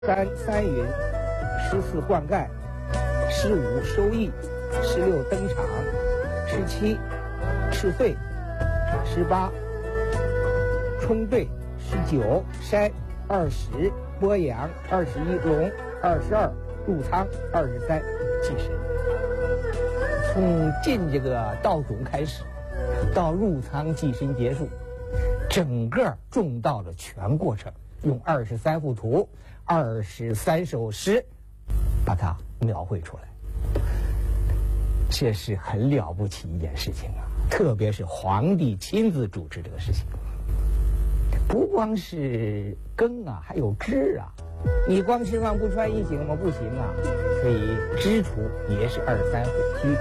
三云，14灌溉，15收益，16登场，17试穗，18冲兑，19筛，20播养，21笼，22入仓，23祭神。从进这个稻种开始，到入仓祭神结束，整个种稻的全过程，用23幅图、23首诗，把它描绘出来。这是很了不起一件事情啊！特别是皇帝亲自主持这个事情，不光是耕啊，还有织啊。你光吃饭不穿衣行吗？不行啊！所以织出也是23幅。